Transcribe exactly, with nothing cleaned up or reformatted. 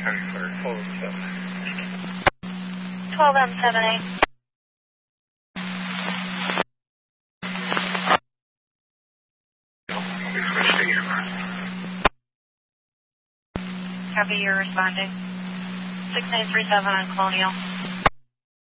twelve M seven A. Copy, you're responding. six nine three seven on Colonial.